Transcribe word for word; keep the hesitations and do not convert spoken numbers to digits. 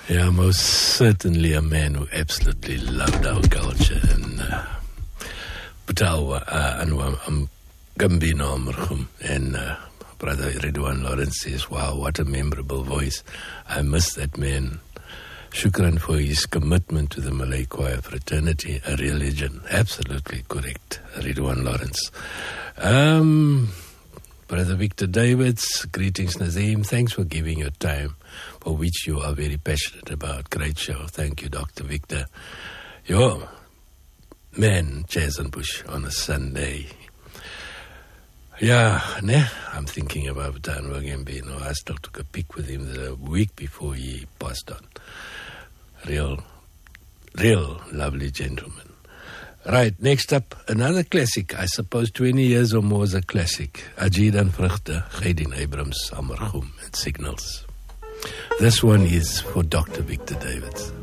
Yeah, most certainly a man who absolutely loved our culture. And uh, Butawa uh, Anwar um, Gambino Marhum and uh, Brother Ridwan Lawrence says, wow, what a memorable voice. I miss that man. Shukran for his commitment to the Malay choir fraternity, a religion. Absolutely correct, Ridwan Lawrence. Um, Brother Victor Davids, greetings Nazim. Thanks for giving your time, for which you are very passionate about. Great show. Thank you, Doctor Victor. Yo, man, Bush on a Sunday. Yeah, ne, I'm thinking about Anwar Gambino. I still took a pic with him the week before he passed on. Real, real lovely gentleman. Right, next up, another classic. I suppose twenty years or more is a classic. Ajid en Vrugte, Gaydin Abrams, Amargum, and Signals. This one is for Doctor Victor Davids.